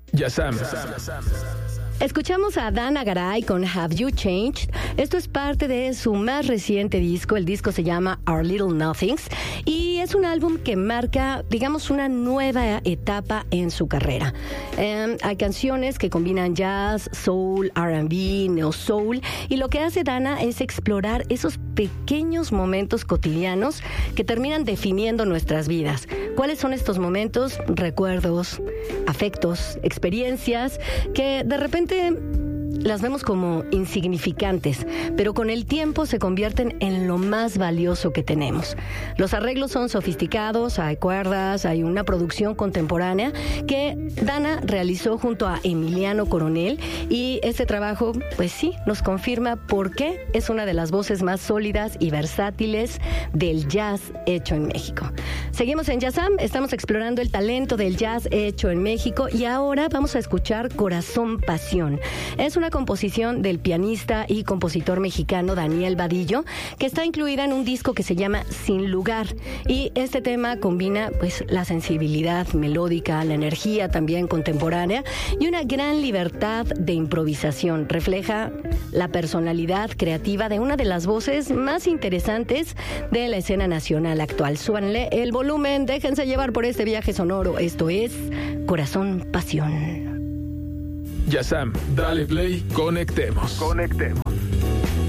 Yasam. Escuchamos a Dana Garay con Have You Changed. Esto es parte de su más reciente disco. El disco se llama Our Little Nothings y es un álbum que marca, digamos, una nueva etapa en su carrera. Hay canciones que combinan jazz, soul, R&B, neo soul, y lo que hace Dana es explorar esos pequeños momentos cotidianos que terminan definiendo nuestras vidas. ¿Cuáles son estos momentos? Recuerdos, afectos, experiencias que de repente las vemos como insignificantes, pero con el tiempo se convierten en lo más valioso que tenemos. Los arreglos son sofisticados, hay cuerdas, hay una producción contemporánea que Dana realizó junto a Emiliano Coronel, y este trabajo, pues sí, nos confirma por qué es una de las voces más sólidas y versátiles del jazz hecho en México. Seguimos en Jazzam, estamos explorando el talento del jazz hecho en México y ahora vamos a escuchar Corazón Pasión. Es una composición del pianista y compositor mexicano Daniel Vadillo, que está incluida en un disco que se llama Sin Lugar, y este tema combina pues la sensibilidad melódica, la energía también contemporánea y una gran libertad de improvisación. Refleja la personalidad creativa de una de las voces más interesantes de la escena nacional actual. Súbanle el volumen, déjense llevar por este viaje sonoro. Esto es Corazón Pasión. Yasam, dale play, conectemos.